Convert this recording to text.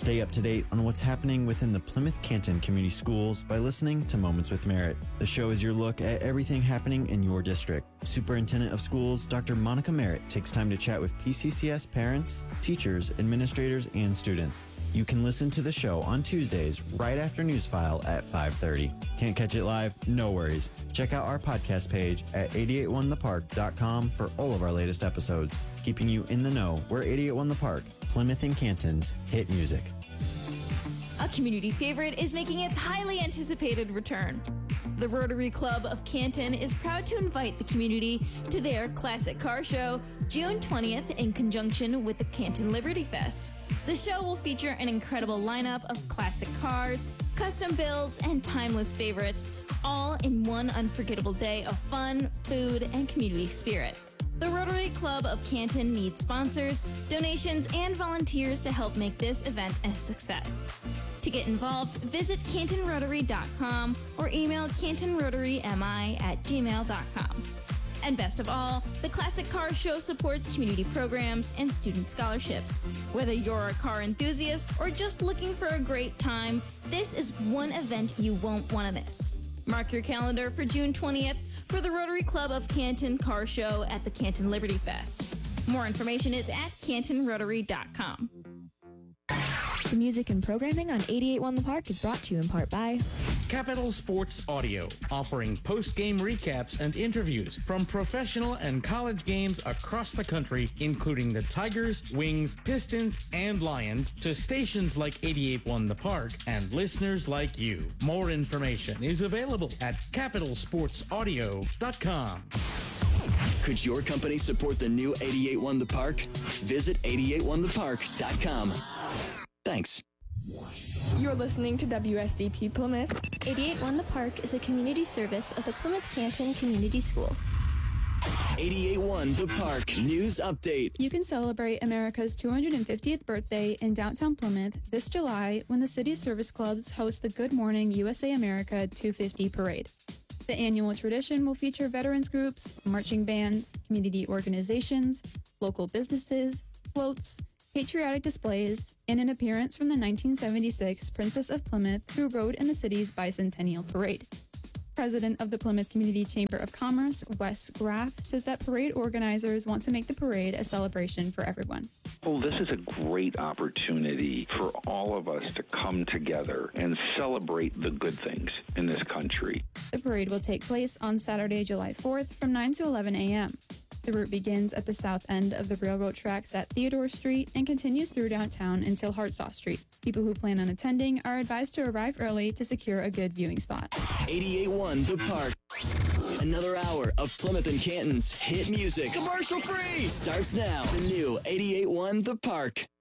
Stay up to date on what's happening within the Plymouth Canton Community Schools by listening to Moments with Merit. The show is your look at everything happening in your district. Superintendent of Schools, Dr. Monica Merritt, takes time to chat with PCCS parents, teachers, administrators, and students. You can listen to the show on Tuesdays right after Newsfile at 5:30. Can't catch it live? No worries. Check out our podcast page at 881thepark.com for all of our latest episodes. Keeping you in the know, we're 881 The Park, Plymouth and Canton's hit music. A community favorite is making its highly anticipated return. The Rotary Club of Canton is proud to invite the community to their Classic Car Show June 20th in conjunction with the Canton Liberty Fest. The show will feature an incredible lineup of classic cars, custom builds, and timeless favorites, all in one unforgettable day of fun, food, and community spirit. The Rotary Club of Canton needs sponsors, donations, and volunteers to help make this event a success. To get involved, visit cantonrotary.com or email cantonrotarymi@gmail.com. And best of all, the Classic Car Show supports community programs and student scholarships. Whether you're a car enthusiast or just looking for a great time, this is one event you won't want to miss. Mark your calendar for June 20th for the Rotary Club of Canton Car Show at the Canton Liberty Fest. More information is at cantonrotary.com. The music and programming on 88.1 The Park is brought to you in part by Capital Sports Audio, offering post-game recaps and interviews from professional and college games across the country, including the Tigers, Wings, Pistons, and Lions, to stations like 88.1 The Park and listeners like you. More information is available at capitalsportsaudio.com. Could your company support the new 88.1 The Park? Visit 881thepark.com. Thanks. You're listening to WSDP Plymouth. 88.1 The Park is a community service of the Plymouth Canton Community Schools. 88.1 The Park News Update. You can celebrate America's 250th birthday in downtown Plymouth this July when the city's service clubs host the Good Morning USA America 250 Parade. The annual tradition will feature veterans groups, marching bands, community organizations, local businesses, floats, patriotic displays, and an appearance from the 1976 Princess of Plymouth who rode in the city's bicentennial parade. President of the Plymouth Community Chamber of Commerce, Wes Graff, says that parade organizers want to make the parade a celebration for everyone. Well, this is a great opportunity for all of us to come together and celebrate the good things in this country. The parade will take place on Saturday, July 4th from 9 to 11 a.m. The route begins at the south end of the railroad tracks at Theodore Street and continues through downtown until Hartsaw Street. People who plan on attending are advised to arrive early to secure a good viewing spot. 88.1 The Park. Another hour of Plymouth and Canton's hit music. Commercial free! Starts now. The new 88.1 The Park.